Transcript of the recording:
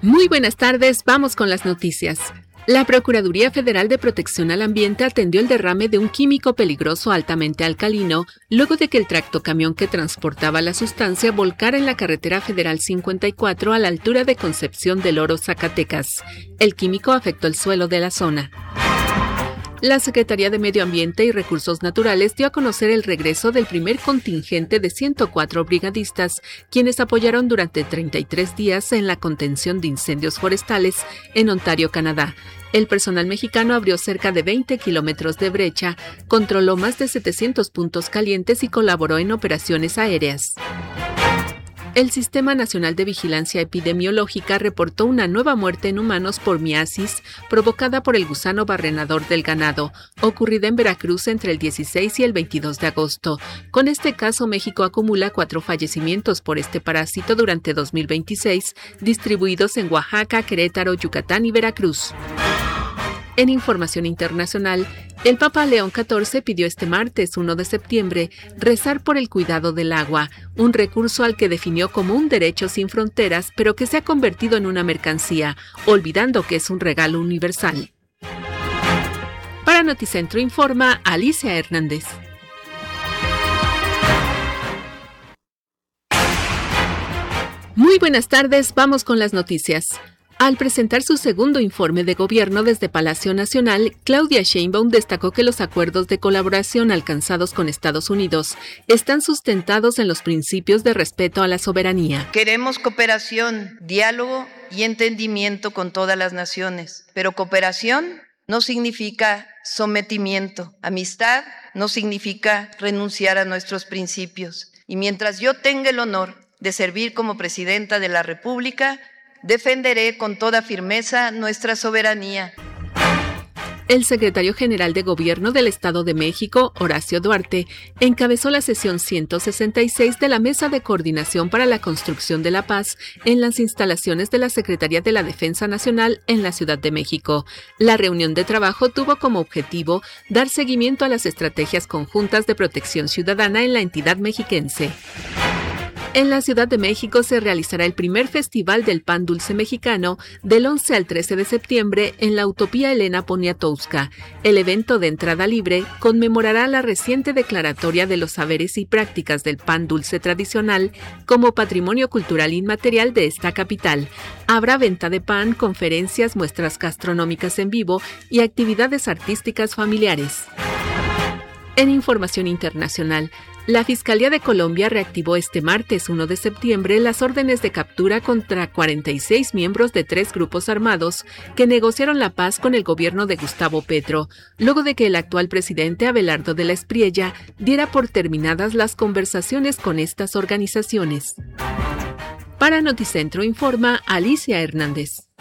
Muy buenas tardes, vamos con las noticias. La Procuraduría Federal de Protección al Ambiente atendió el derrame de un químico peligroso altamente alcalino luego de que el tractocamión que transportaba la sustancia volcara en la carretera federal 54 a la altura de Concepción del Oro, Zacatecas. El químico afectó el suelo de la zona. La Secretaría de Medio Ambiente y Recursos Naturales dio a conocer el regreso del primer contingente de 104 brigadistas, quienes apoyaron durante 33 días en la contención de incendios forestales en Ontario, Canadá. El personal mexicano abrió cerca de 20 kilómetros de brecha, controló más de 700 puntos calientes y colaboró en operaciones aéreas. El Sistema Nacional de Vigilancia Epidemiológica reportó una nueva muerte en humanos por miasis provocada por el gusano barrenador del ganado, ocurrida en Veracruz entre el 16 y el 22 de agosto. Con este caso, México acumula 4 fallecimientos por este parásito durante 2026, distribuidos en Oaxaca, Querétaro, Yucatán y Veracruz. En información internacional, el Papa León XIV pidió este martes 1 de septiembre rezar por el cuidado del agua, un recurso al que definió como un derecho sin fronteras, pero que se ha convertido en una mercancía, olvidando que es un regalo universal. Para Noticentro informa Alicia Hernández. Muy buenas tardes, vamos con las noticias. Al presentar su segundo informe de gobierno desde Palacio Nacional, Claudia Sheinbaum destacó que los acuerdos de colaboración alcanzados con Estados Unidos están sustentados en los principios de respeto a la soberanía. Queremos cooperación, diálogo y entendimiento con todas las naciones, pero cooperación no significa sometimiento, amistad no significa renunciar a nuestros principios. Y mientras yo tenga el honor de servir como presidenta de la República, defenderé con toda firmeza nuestra soberanía. El secretario general de Gobierno del Estado de México, Horacio Duarte, encabezó la sesión 166 de la Mesa de Coordinación para la Construcción de la Paz en las instalaciones de la Secretaría de la Defensa Nacional en la Ciudad de México. La reunión de trabajo tuvo como objetivo dar seguimiento a las estrategias conjuntas de protección ciudadana en la entidad mexiquense. En la Ciudad de México se realizará el primer Festival del Pan Dulce Mexicano del 11 al 13 de septiembre en la Utopía Elena Poniatowska. El evento de entrada libre conmemorará la reciente declaratoria de los saberes y prácticas del pan dulce tradicional como patrimonio cultural inmaterial de esta capital. Habrá venta de pan, conferencias, muestras gastronómicas en vivo y actividades artísticas familiares. En información internacional, la Fiscalía de Colombia reactivó este martes 1 de septiembre las órdenes de captura contra 46 miembros de 3 grupos armados que negociaron la paz con el gobierno de Gustavo Petro, luego de que el actual presidente Abelardo de la Espriella diera por terminadas las conversaciones con estas organizaciones. Para Noticentro informa Alicia Hernández.